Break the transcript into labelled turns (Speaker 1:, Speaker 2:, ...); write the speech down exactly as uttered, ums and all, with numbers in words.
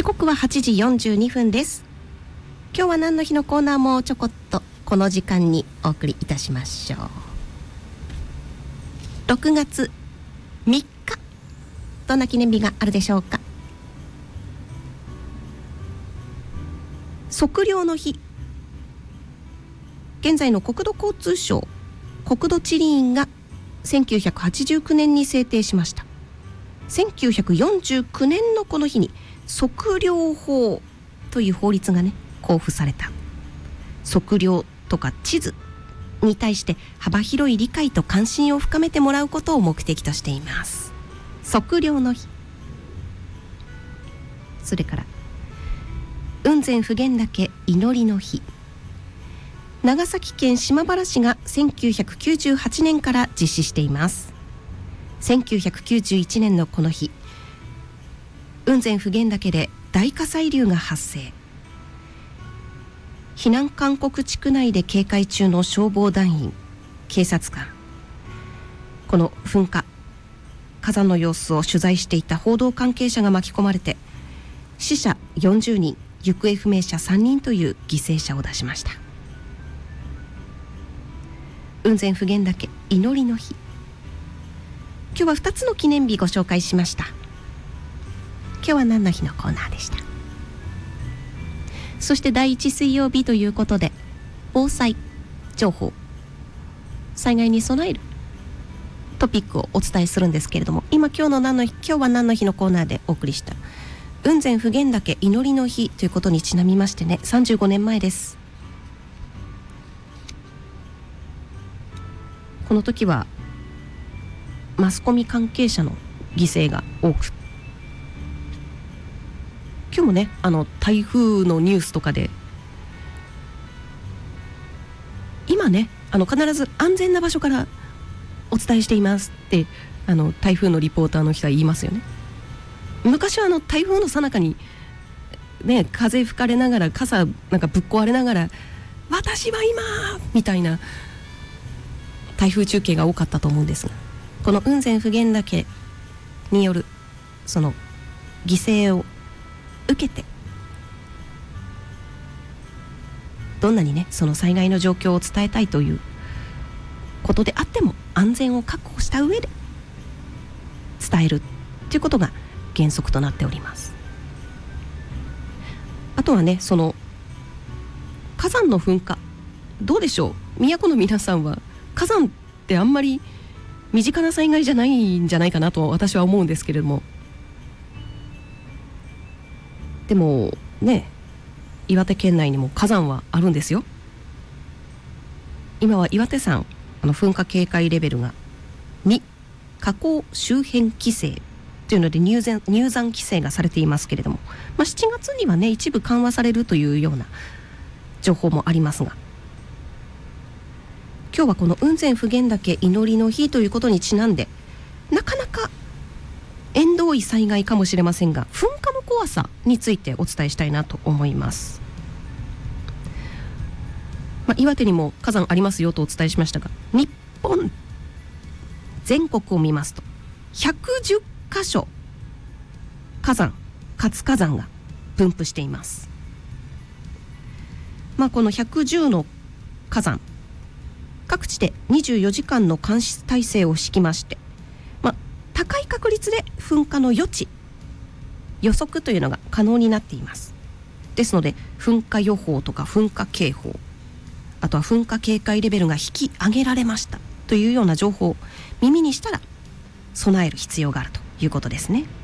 Speaker 1: 時刻ははちじよんじゅうにふんです。今日は何の日のコーナーもちょこっとこの時間にお送りいたしましょう。ろくがつみっか、どんな記念日があるでしょうか。測量の日。現在の国土交通省国土地理院がせんきゅうひゃくはちじゅうきゅうねんに制定しました。せんきゅうひゃくよんじゅうきゅうねんのこの日に測量法という法律がね公布された。測量とか地図に対して幅広い理解と関心を深めてもらうことを目的としています。測量の日。それから雲仙普賢岳祈りの日。長崎県島原市がせんきゅうひゃくきゅうじゅうはちねんから実施しています。せんきゅうひゃくきゅうじゅういちねんのこの日、雲仙普賢岳で大火砕流が発生。避難勧告地区内で警戒中の消防団員、警察官、この噴火火山の様子を取材していた報道関係者が巻き込まれて、死者よんじゅうにん、行方不明者さんにんという犠牲者を出しました。雲仙普賢岳祈りの日。今日はふたつの記念日ご紹介しました。今日は何の日のコーナーでした。そしてだいいち水曜日ということで、防災情報、災害に備えるトピックをお伝えするんですけれども、今今日の何の日、今日は何の日のコーナーでお送りした雲仙普賢岳祈りの日ということにちなみましてね、さんじゅうごねんまえです。この時はマスコミ関係者の犠牲が多く、今日もねあの台風のニュースとかで今ねあの必ず安全な場所からお伝えしていますってあの台風のリポーターの人は言いますよね。昔はあの台風の最中にね風吹かれながら傘なんかぶっ壊れながら私は今みたいな台風中継が多かったと思うんですが、この雲仙普賢岳によるその犠牲を受けて、どんなにねその災害の状況を伝えたいということであっても安全を確保した上で伝えるということが原則となっております。あとはねその火山の噴火どうでしょう。都の皆さんは火山ってあんまり身近な災害じゃないんじゃないかなと私は思うんですけれども、でもね岩手県内にも火山はあるんですよ。今は岩手山あの噴火警戒レベルがに、火口周辺規制というので入山、入山規制がされていますけれども、まあ、しちがつにはね一部緩和されるというような情報もありますが、今日はこの雲仙普賢岳祈りの日ということにちなんで、なかなか縁遠い災害かもしれませんが噴火の怖さについてお伝えしたいなと思います。まあ、岩手にも火山ありますよとお伝えしましたが、日本全国を見ますとひゃくじゅっかしょ火山活火山が分布しています。まあ、このひゃくじゅうの火山各地でにじゅうよじかんの監視体制を敷きまして、まあ、高い確率で噴火の予知予測というのが可能になっています。ですので噴火予報とか噴火警報、あとは噴火警戒レベルが引き上げられましたというような情報を耳にしたら備える必要があるということですね。